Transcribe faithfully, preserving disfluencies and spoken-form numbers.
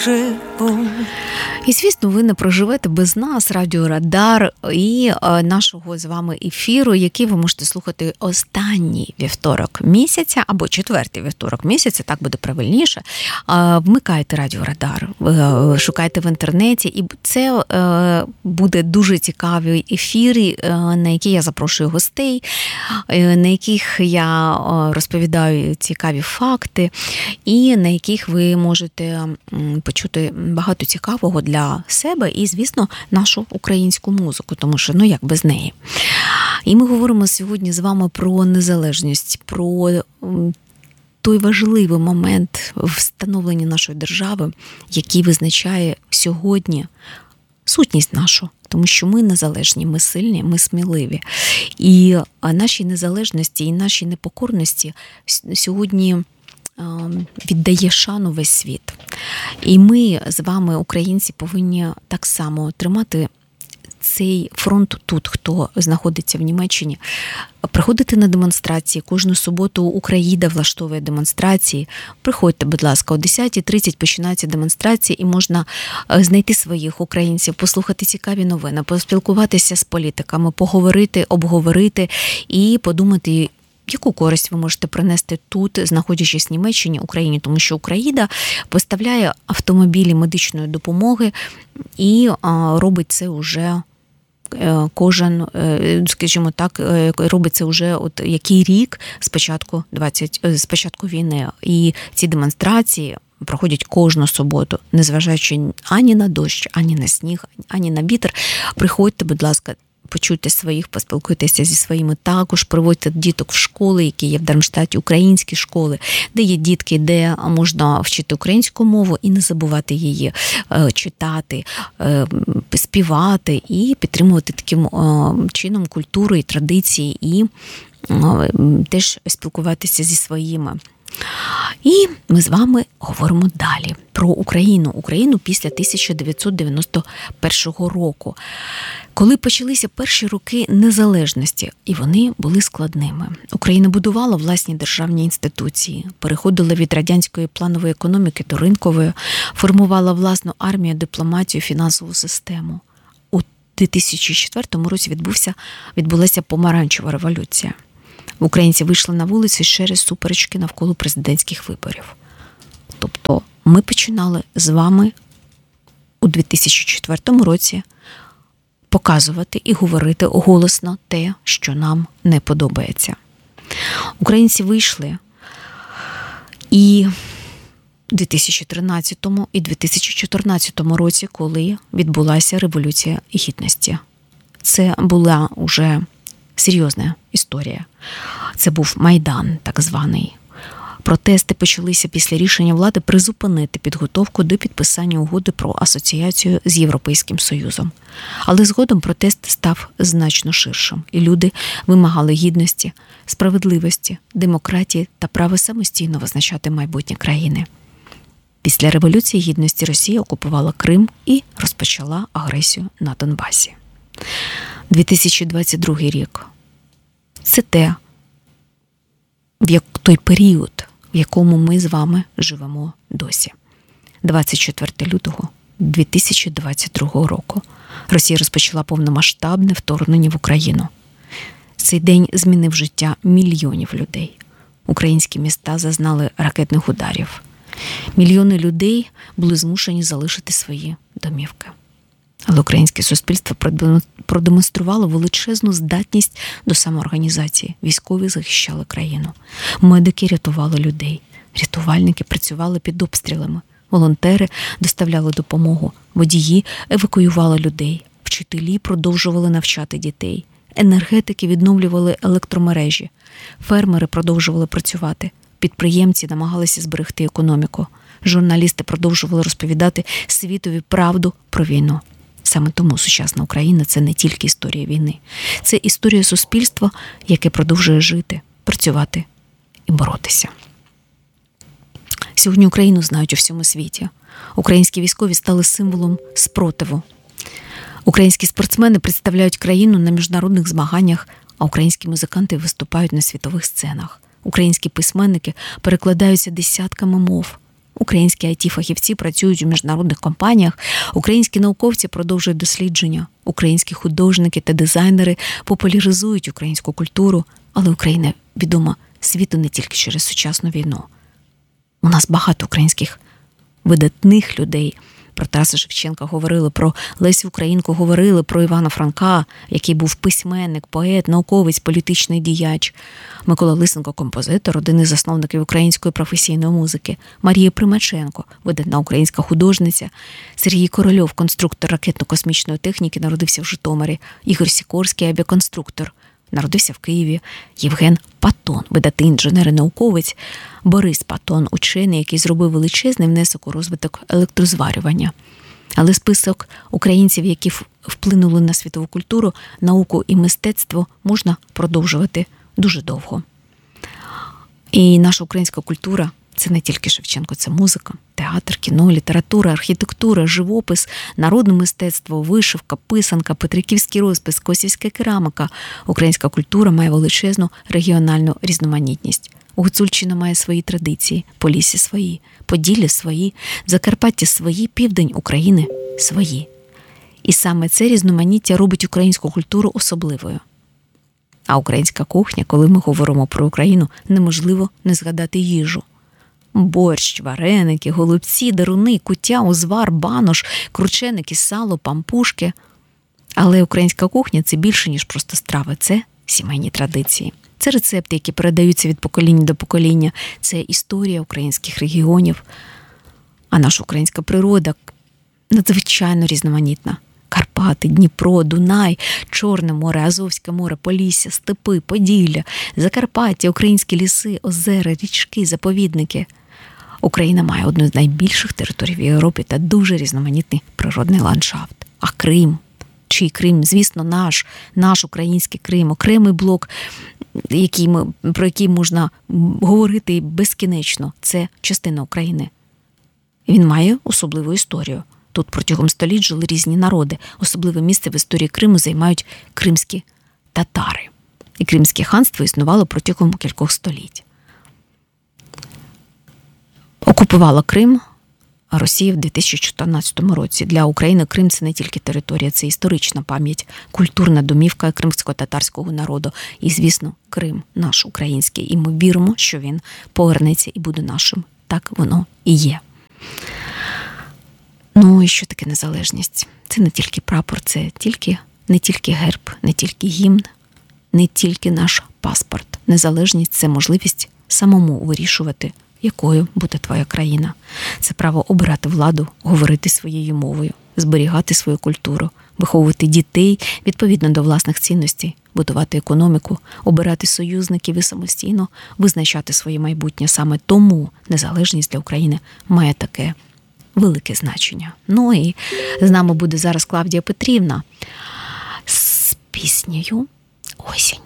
живу. І, звісно, ви не проживете без нас, Радіо Радар і е, нашого з вами ефіру, який ви можете слухати останній вівторок місяця, або четвертий вівторок місяця, так буде правильніше. Е, вмикайте Радіо Радар, е, шукайте в інтернеті, і це е, буде дуже цікаві ефіри, е, на які я запрошую гостей, е, на яких я е, розповідаю цікаві факти, і на яких ви можете почути багато цікавого для себе і, звісно, нашу українську музику, тому що, ну, як без неї. І ми говоримо сьогодні з вами про незалежність, про той важливий момент в становленні нашої держави, який визначає сьогодні сутність нашу, тому що ми незалежні, ми сильні, ми сміливі. І нашій незалежності і нашій непокорності сьогодні віддає шану весь світ. І ми з вами, українці, повинні так само тримати цей фронт тут, хто знаходиться в Німеччині, приходити на демонстрації. Кожну суботу Україна влаштовує демонстрації. Приходьте, будь ласка, о десята тридцять починаються демонстрації, і можна знайти своїх українців, послухати цікаві новини, поспілкуватися з політиками, поговорити, обговорити і подумати, яку користь ви можете принести тут, знаходячись в Німеччині, Україні, тому що Україна поставляє автомобілі медичної допомоги і робить це уже кожен, скажімо так, робить це вже от який рік з початку двадцять з початку війни. І ці демонстрації проходять кожну суботу, незважаючи ані на дощ, ані на сніг, ані на вітер. Приходьте, будь ласка, почуйте своїх, поспілкуйтеся зі своїми, також приводьте діток в школи, які є в Дармштаті, українські школи, де є дітки, де можна вчити українську мову і не забувати її читати, співати і підтримувати таким чином культуру і традиції, і теж спілкуватися зі своїми. І ми з вами говоримо далі про Україну. Україну після тисяча дев'ятсот дев'яносто першого року, коли почалися перші роки незалежності, і вони були складними. Україна будувала власні державні інституції, переходила від радянської планової економіки до ринкової, формувала власну армію, дипломатію, фінансову систему. У дві тисячі четвертому році відбувся, відбулася помаранчева революція. Українці вийшли на вулиці через суперечки навколо президентських виборів. Тобто ми починали з вами у дві тисячі четвертому році показувати і говорити голосно те, що нам не подобається. Українці вийшли і у дві тисячі тринадцятому і дві тисячі чотирнадцятому році, коли відбулася Революція Гідності. Це була уже серйозна історія. Це був Майдан, так званий. Протести почалися після рішення влади призупинити підготовку до підписання угоди про асоціацію з Європейським Союзом. Але згодом протест став значно ширшим, і люди вимагали гідності, справедливості, демократії та права самостійно визначати майбутнє країни. Після Революції Гідності Росія окупувала Крим і розпочала агресію на Донбасі. дві тисячі двадцять другий рік – це те, в як той період, в якому ми з вами живемо досі. двадцять четвертого лютого дві тисячі двадцять другого року Росія розпочала повномасштабне вторгнення в Україну. Цей день змінив життя мільйонів людей. Українські міста зазнали ракетних ударів. Мільйони людей були змушені залишити свої домівки. Але українське суспільство продемонструвало величезну здатність до самоорганізації. Військові захищали країну. Медики рятували людей. Рятувальники працювали під обстрілами. Волонтери доставляли допомогу. Водії евакуювали людей. Вчителі продовжували навчати дітей. Енергетики відновлювали електромережі. Фермери продовжували працювати. Підприємці намагалися зберегти економіку. Журналісти продовжували розповідати світові правду про війну. Саме тому сучасна Україна – це не тільки історія війни. Це історія суспільства, яке продовжує жити, працювати і боротися. Сьогодні Україну знають у всьому світі. Українські військові стали символом спротиву. Українські спортсмени представляють країну на міжнародних змаганнях, а українські музиканти виступають на світових сценах. Українські письменники перекладаються десятками мов. Українські ай ті-фахівці працюють у міжнародних компаніях, українські науковці продовжують дослідження, українські художники та дизайнери популяризують українську культуру, але Україна відома світу не тільки через сучасну війну. У нас багато українських видатних людей. Про Тараса Шевченка говорили, про Лесю Українку говорили, про Івана Франка, який був письменник, поет, науковець, політичний діяч. Микола Лисенко – композитор, один із засновників української професійної музики. Марія Примаченко – видатна українська художниця. Сергій Корольов – конструктор ракетно-космічної техніки, народився в Житомирі. Ігор Сікорський – авіаконструктор, народився в Києві. Євген Патон – видатний інженер і науковець. Борис Патон – учений, який зробив величезний внесок у розвиток електрозварювання. Але список українців, які вплинули на світову культуру, науку і мистецтво, можна продовжувати дуже довго. І наша українська культура – це не тільки Шевченко, це музика, театр, кіно, література, архітектура, живопис, народне мистецтво, вишивка, писанка, петриківський розпис, косівська керамика. Українська культура має величезну регіональну різноманітність. Гуцульщина має свої традиції, Полісся свої, Поділля свої, Закарпаття свої, Південь України свої. І саме це різноманіття робить українську культуру особливою. А українська кухня, коли ми говоримо про Україну, неможливо не згадати їжу. Борщ, вареники, голубці, деруни, куття, узвар, банош, крученики, сало, пампушки. Але українська кухня – це більше, ніж просто страви, це сімейні традиції. Це рецепти, які передаються від покоління до покоління. Це історія українських регіонів. А наша українська природа надзвичайно різноманітна. Карпати, Дніпро, Дунай, Чорне море, Азовське море, Полісся, степи, Поділля, Закарпаття, українські ліси, озера, річки, заповідники. Україна має одну з найбільших територій в Європі та дуже різноманітний природний ландшафт. А Крим? Чий Крим? Звісно, наш, наш український Крим, окремий блок, який ми, про який можна говорити безкінечно. Це частина України. Він має особливу історію. Тут протягом століть жили різні народи. Особливе місце в історії Криму займають кримські татари. І Кримське ханство існувало протягом кількох століть. Окупувала Крим Росія в дві тисячі чотирнадцятому році. Для України Крим – це не тільки територія, це історична пам'ять, культурна домівка кримсько-татарського народу. І, звісно, Крим наш український. І ми віримо, що він повернеться і буде нашим. Так воно і є. Ну і що таке незалежність? Це не тільки прапор, це тільки, не тільки герб, не тільки гімн, не тільки наш паспорт. Незалежність – це можливість самому вирішувати, якою буде твоя країна. Це право обирати владу, говорити своєю мовою, зберігати свою культуру, виховувати дітей відповідно до власних цінностей, будувати економіку, обирати союзників і самостійно визначати своє майбутнє. Саме тому незалежність для України має таке велике значення. Ну і з нами буде зараз Клавдія Петрівна з піснею «Осінь».